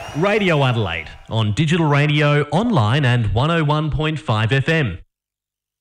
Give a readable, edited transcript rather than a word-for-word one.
Radio Adelaide on digital radio, online and 101.5 FM.